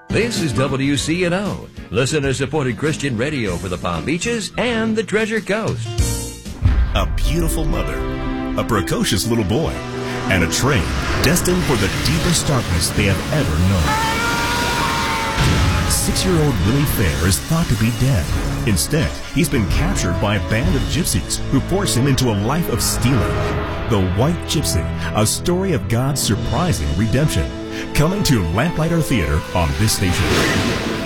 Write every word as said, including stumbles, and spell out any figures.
This is W C N O, listener-supported Christian radio for the Palm Beaches and the Treasure Coast. A beautiful mother, a precocious little boy, and a train destined for the deepest darkness they have ever known. Six-year-old Willie Fair is thought to be dead. Instead, he's been captured by a band of gypsies who force him into a life of stealing. The White Gypsy, a story of God's surprising redemption. Coming to Lamplighter Theater on this station.